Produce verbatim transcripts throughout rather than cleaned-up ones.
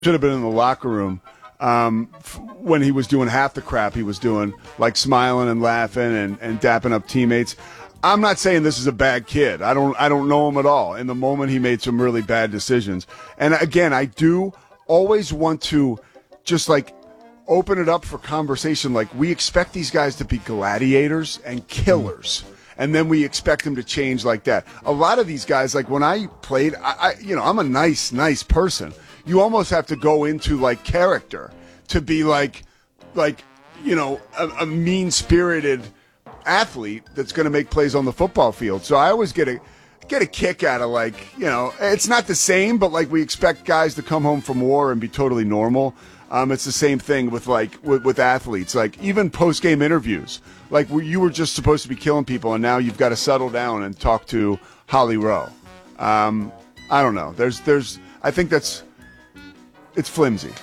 should have been in the locker room um, f- when he was doing half the crap he was doing, like smiling and laughing and, and dapping up teammates. I'm not saying this is a bad kid. I don't I don't know him at all. In the moment, he made some really bad decisions. And again, I do always want to just like open it up for conversation. Like, we expect these guys to be gladiators and killers. And then we expect them to change like that. A lot of these guys, like when I played, I, I you know, I'm a nice, nice person. You almost have to go into like character to be like, like, you know, a, a mean-spirited athlete that's going to make plays on the football field. So I always get a get a kick out of, like, you know, it's not the same, but like we expect guys to come home from war and be totally normal. Um, it's the same thing with like with, with athletes, like even post-game interviews. Like, you were just supposed to be killing people, and now you've got to settle down and talk to Holly Rowe. Um, I don't know. There's there's I think that's it's flimsy.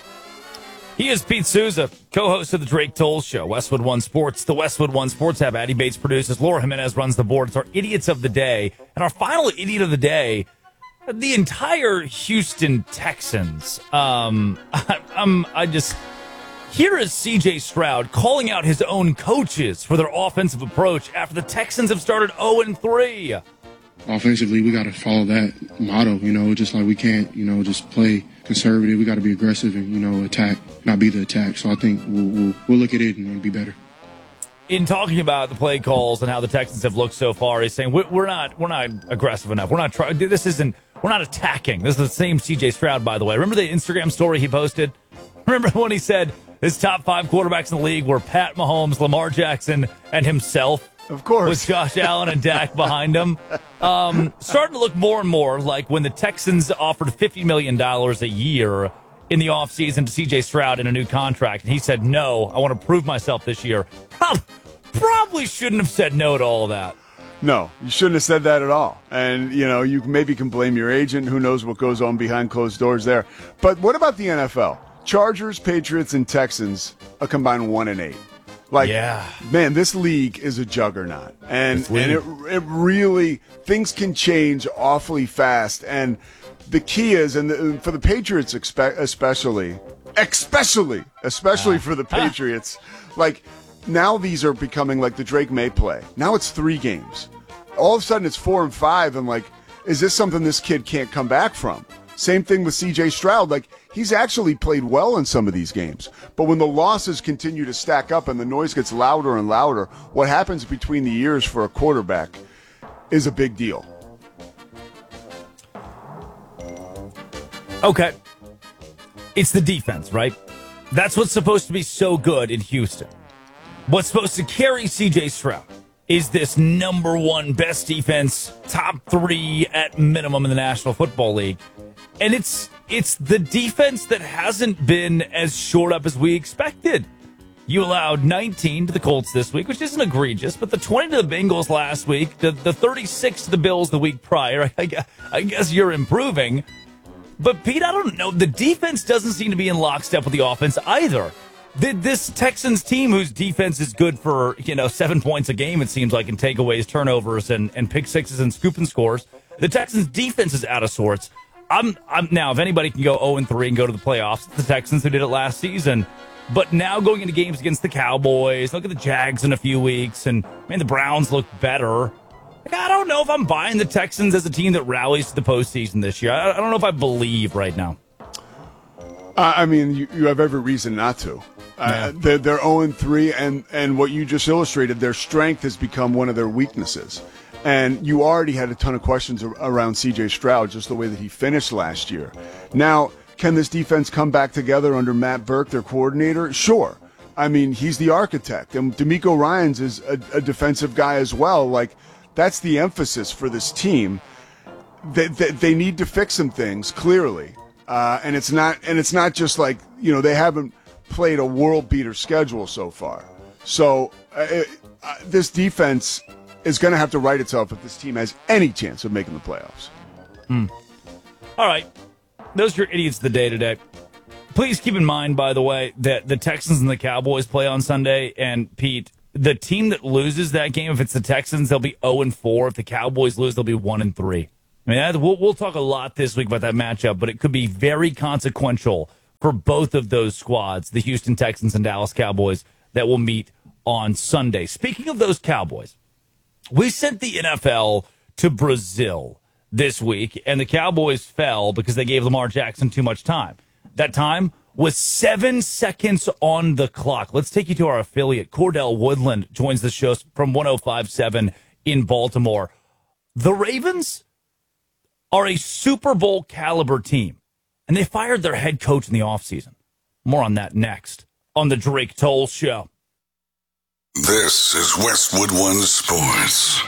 He is Pete Souza, co-host of the Drake Toll Show, Westwood One Sports, the Westwood One Sports app. Addy Bates produces. Laura Jimenez runs the board. It's our Idiots of the Day. And our final Idiot of the Day, the entire Houston Texans. Um, I, I'm, I just... Here is C J Stroud calling out his own coaches for their offensive approach after the Texans have started oh and three. Offensively, we got to follow that motto, you know, just like we can't, you know, just play conservative. We got to be aggressive and, you know, attack, not be the attack. So I think we'll, we'll, we'll look at it and, and be better. In talking about the play calls and how the Texans have looked so far, he's saying we're not we're not aggressive enough. We're not trying. This isn't. We're not attacking. This is the same C J Stroud, by the way. Remember the Instagram story he posted? Remember when he said his top five quarterbacks in the league were Pat Mahomes, Lamar Jackson, and himself? Of course. With Josh Allen and Dak behind him. Um, starting to look more and more like when the Texans offered fifty million dollars a year in the offseason to C J Stroud in a new contract. And he said, no, I want to prove myself this year. Probably, probably shouldn't have said no to all of that. No, you shouldn't have said that at all. And, you know, you maybe can blame your agent. Who knows what goes on behind closed doors there. But what about the N F L? Chargers, Patriots, and Texans, a combined one and eight. Like, yeah. Man, this league is a juggernaut. And and it it really, things can change awfully fast. And the key is, and the, for the Patriots especially, especially, especially ah. for the Patriots, ah. like, now these are becoming like the Drake May play. Now it's three games. All of a sudden it's four and five, and like, is this something this kid can't come back from? Same thing with C J Stroud. Like, he's actually played well in some of these games. But when the losses continue to stack up and the noise gets louder and louder, what happens between the years for a quarterback is a big deal. Okay. It's the defense, right? That's what's supposed to be so good in Houston. What's supposed to carry C J Stroud is this number one best defense, top three at minimum in the National Football League. And it's it's the defense that hasn't been as shored up as we expected. You allowed nineteen to the Colts this week, which isn't egregious, but the twenty to the Bengals last week, the, the thirty-six to the Bills the week prior, I guess, I guess you're improving. But, Pete, I don't know. The defense doesn't seem to be in lockstep with the offense either. This Texans team, whose defense is good for, you know, seven points a game, it seems like, in takeaways, turnovers, and, and pick sixes and scoop and scores, the Texans' defense is out of sorts. I'm, I'm now, if anybody can go oh and three and go to the playoffs, it's the Texans who did it last season. But now going into games against the Cowboys, look at the Jags in a few weeks, and, man, the Browns look better. Like, I don't know if I'm buying the Texans as a team that rallies to the postseason this year. I, I don't know if I believe right now. Uh, I mean, you, you have every reason not to. Uh, yeah. They're, they're oh and three, and, and what you just illustrated, their strength has become one of their weaknesses. And you already had a ton of questions around C J Stroud, just the way that he finished last year. Now, can this defense come back together under Matt Burke, their coordinator? Sure. I mean, he's the architect. And D'Amico Ryans is a, a defensive guy as well. Like, that's the emphasis for this team. They, they, they need to fix some things, clearly. Uh, and it's not and it's not just like, you know, they haven't played a world-beater schedule so far. So uh, it, uh, this defense is going to have to right itself if this team has any chance of making the playoffs. Hmm. All right. Those are your idiots of the day today. Please keep in mind, by the way, that the Texans and the Cowboys play on Sunday. And, Pete, the team that loses that game, if it's the Texans, they'll be oh and four. If the Cowboys lose, they'll be one and three. I mean, we'll, we'll talk a lot this week about that matchup, but it could be very consequential for both of those squads, the Houston Texans and Dallas Cowboys, that will meet on Sunday. Speaking of those Cowboys, we sent the N F L to Brazil this week, and the Cowboys fell because they gave Lamar Jackson too much time. That time was seven seconds on the clock. Let's take you to our affiliate. Cordell Woodland joins the show from one oh five point seven in Baltimore. The Ravens are a Super Bowl caliber team, and they fired their head coach in the offseason. More on that next on the Drake Toll Show. This is Westwood One Sports.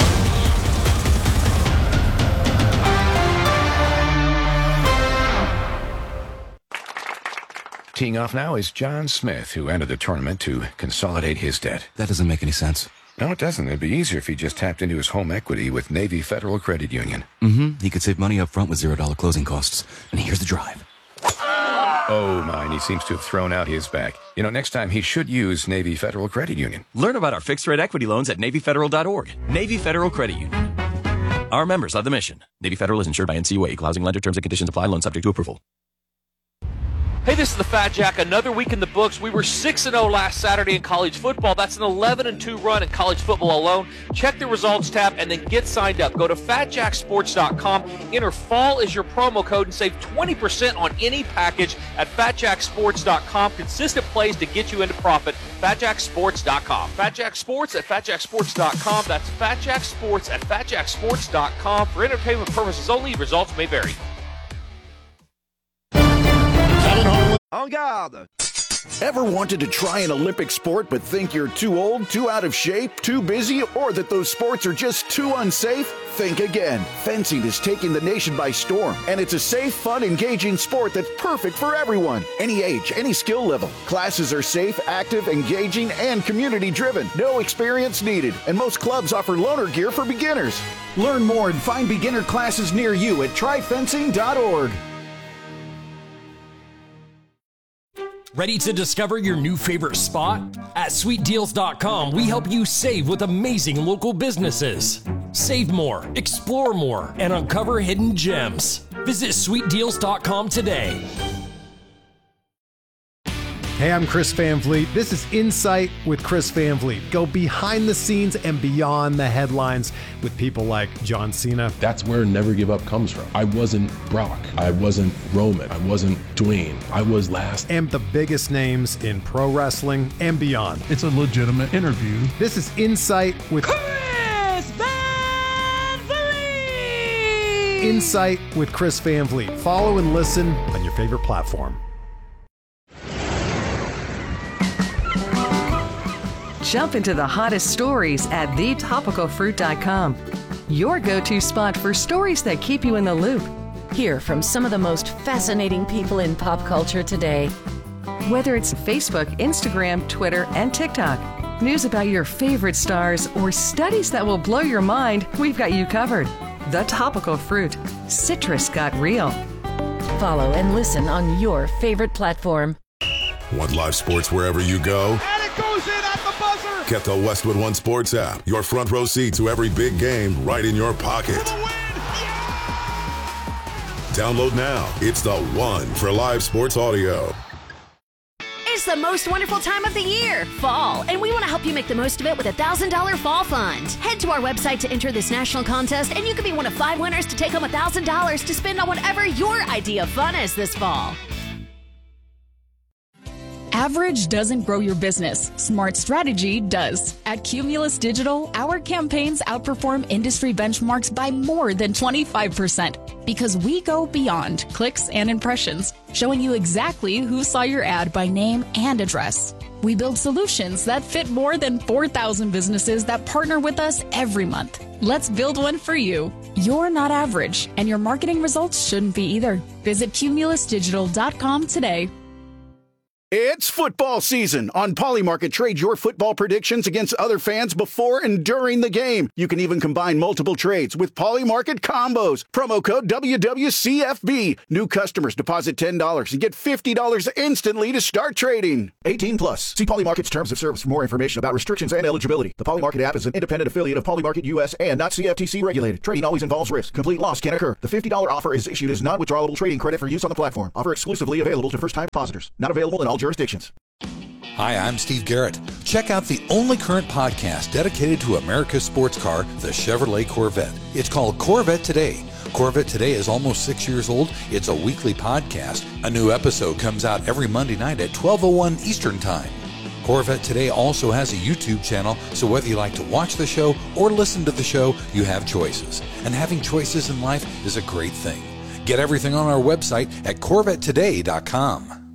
Teeing off now is John Smith, who entered the tournament to consolidate his debt. That doesn't make any sense. No, it doesn't. It'd be easier if he just tapped into his home equity with Navy Federal Credit Union. Mm-hmm. He could save money up front with zero dollar closing costs. And here's the drive. Oh, my, and he seems to have thrown out his back. You know, next time he should use Navy Federal Credit Union. Learn about our fixed-rate equity loans at Navy Federal dot org. Navy Federal Credit Union. Our members of the mission. Navy Federal is insured by N C U A. Equal housing lender. Terms and conditions apply. Loan subject to approval. Hey, this is the Fat Jack. Another week in the books. We were six and oh last Saturday in college football. That's an eleven and two run in college football alone. Check the results tab and then get signed up. Go to fat jack sports dot com. Enter fall as your promo code and save twenty percent on any package at fat jack sports dot com. Consistent plays to get you into profit. fat jack sports dot com. Fat Jack Sports at fat jack sports dot com. That's Fat Jack Sports at fat jack sports dot com. For entertainment purposes only, results may vary. En garde! Ever wanted to try an Olympic sport but think you're too old, too out of shape, too busy, or that those sports are just too unsafe? Think again. Fencing is taking the nation by storm, and it's a safe, fun, engaging sport that's perfect for everyone. Any age, any skill level. Classes are safe, active, engaging, and community-driven. No experience needed, and most clubs offer loaner gear for beginners. Learn more and find beginner classes near you at try fencing dot org. Ready to discover your new favorite spot? At sweet deals dot com, we help you save with amazing local businesses. Save more, explore more, and uncover hidden gems. Visit sweet deals dot com today. Hey, I'm Chris Van Vliet. This is Insight with Chris Van Vliet. Go behind the scenes and beyond the headlines with people like John Cena. That's where Never Give Up comes from. I wasn't Brock. I wasn't Roman. I wasn't Dwayne. I was last. And the biggest names in pro wrestling and beyond. It's a legitimate interview. This is Insight with Chris Van Vliet. Insight with Chris Van Vliet. Follow and listen on your favorite platform. Jump into the hottest stories at the topical fruit dot com. Your go-to spot for stories that keep you in the loop. Hear from some of the most fascinating people in pop culture today. Whether it's Facebook, Instagram, Twitter, and TikTok, news about your favorite stars, or studies that will blow your mind, we've got you covered. The Topical Fruit. Citrus got real. Follow and listen on your favorite platform. Want live sports wherever you go? And it goes in at the buzzer! Get the Westwood One Sports app. Your front row seat to every big game right in your pocket. Download now. It's the one for live sports audio. It's the most wonderful time of the year, fall, and we want to help you make the most of it with a one thousand dollars fall fund. Head to our website to enter this national contest, and you could be one of five winners to take home one thousand dollars to spend on whatever your idea of fun is this fall. Average doesn't grow your business. Smart strategy does. At Cumulus Digital, our campaigns outperform industry benchmarks by more than twenty-five percent because we go beyond clicks and impressions, showing you exactly who saw your ad by name and address. We build solutions that fit more than four thousand businesses that partner with us every month. Let's build one for you. You're not average, and your marketing results shouldn't be either. Visit cumulus digital dot com today. It's football season. On Polymarket, trade your football predictions against other fans before and during the game. You can even combine multiple trades with Polymarket combos. Promo code W W C F B. New customers deposit ten dollars and get fifty dollars instantly to start trading. eighteen plus. See Polymarket's terms of service for more information about restrictions and eligibility. The Polymarket app is an independent affiliate of Polymarket U S and not C F T C regulated. Trading always involves risk. Complete loss can occur. The fifty dollars offer is issued as non-withdrawable trading credit for use on the platform. Offer exclusively available to first-time depositors. Not available in all jurisdictions. Hi, I'm Steve Garrett. Check out the only current podcast dedicated to America's sports car, the Chevrolet Corvette. It's called Corvette Today. Corvette Today is almost six years old. It's a weekly podcast. A new episode comes out every Monday night at twelve oh one Eastern Time. Corvette Today also has a YouTube channel, so whether you like to watch the show or listen to the show, you have choices. And having choices in life is a great thing. Get everything on our website at Corvette Today dot com.